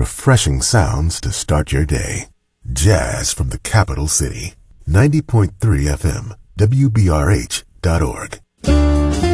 refreshing sounds to start your day. Jazz from the capital city. 90.3 FM, WBRH.org.